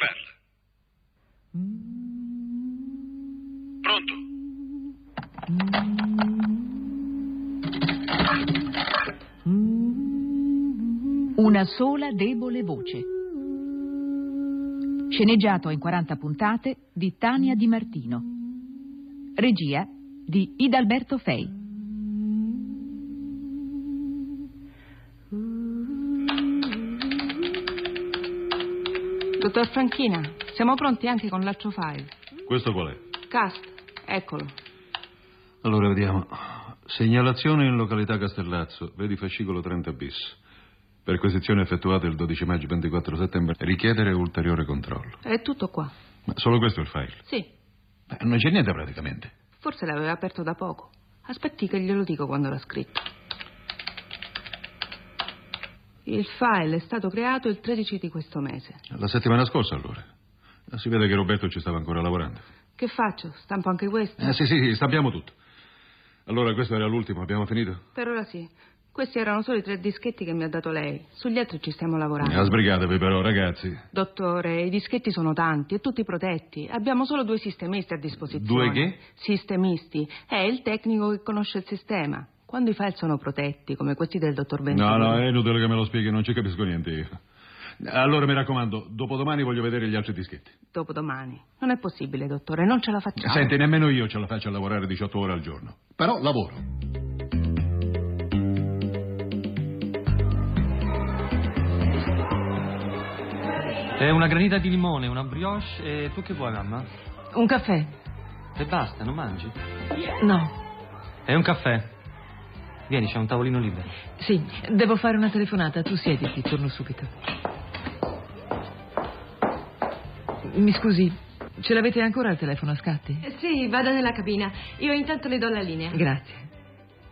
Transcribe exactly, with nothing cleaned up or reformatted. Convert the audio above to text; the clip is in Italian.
Perle. Pronto? Una sola debole voce. Sceneggiato in quaranta puntate di Tania Di Martino. Regia di Idalberto Fei. Dottor Franchina, siamo pronti anche con l'altro file. Questo qual è? Cast, eccolo. Allora, vediamo. Segnalazione in località Castellazzo, vedi fascicolo trenta bis. Perquisizione effettuata il dodici maggio ventiquattro settembre. Richiedere ulteriore controllo. È tutto qua. Ma solo questo è il file? Sì. Beh, non c'è niente praticamente. Forse l'aveva aperto da poco. Aspetti che glielo dico quando l'ha scritto. Il file è stato creato il tredici di questo mese. La settimana scorsa, allora. Si vede che Roberto ci stava ancora lavorando. Che faccio? Stampo anche questo? Eh, sì, sì, sì, stampiamo tutto. Allora, questo era l'ultimo, abbiamo finito? Per ora sì. Questi erano solo i tre dischetti che mi ha dato lei. Sugli altri ci stiamo lavorando. Eh, sbrigatevi però, ragazzi. Dottore, i dischetti sono tanti e tutti protetti. Abbiamo solo due sistemisti a disposizione. Due che? Sistemisti. È il tecnico che conosce il sistema. Quando i file sono protetti, come questi del dottor Venturi. No, no, è inutile che me lo spieghi, non ci capisco niente io. Allora, mi raccomando, dopodomani voglio vedere gli altri dischetti. Dopodomani. Non è possibile, dottore, non ce la facciamo. Senti, nemmeno io ce la faccio a lavorare diciotto ore al giorno. Però lavoro. È una granita di limone, una brioche e tu che vuoi, mamma? Un caffè? E basta, non mangi? No. È un caffè. Vieni, c'è un tavolino libero. Sì, devo fare una telefonata. Tu siediti, torno subito. Mi scusi, ce l'avete ancora il telefono a scatti? Sì, vada nella cabina. Io intanto le do la linea. Grazie.